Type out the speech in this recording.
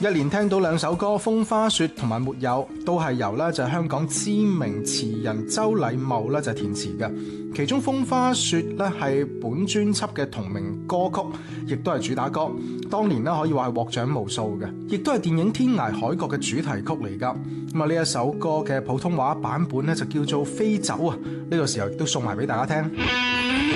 一連聽到兩首歌《風花雪》同埋《沒有》，都係由就係香港知名詞人周禮茂就填詞嘅。其中《風花雪》係本專輯嘅同名歌曲，亦都係主打歌。當年可以話係獲獎無數嘅，亦都係電影《天涯海角》嘅主題曲嚟噶。咁啊呢一首歌嘅普通話版本就叫做《飛走》啊，呢個時候亦都送埋俾大家聽。